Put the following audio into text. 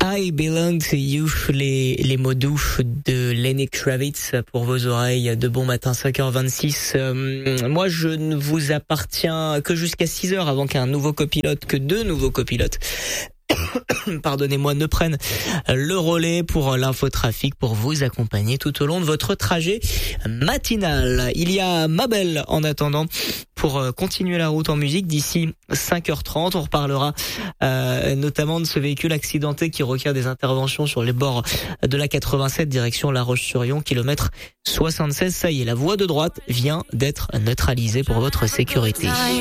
I Belong to You, les mots doux de Lenny Kravitz pour vos oreilles de bon matin, 5h26. Moi, je ne vous appartiens que jusqu'à 6h avant qu'un nouveau copilote, que deux nouveaux copilotes pardonnez-moi, ne prennent le relais pour l'infotrafic pour vous accompagner tout au long de votre trajet matinal. Il y a Mabel en attendant pour continuer la route en musique d'ici 5h30. On reparlera notamment de ce véhicule accidenté qui requiert des interventions sur les bords de la 87 direction La Roche-sur-Yon, kilomètre 76. Ça y est, la voie de droite vient d'être neutralisée pour votre sécurité.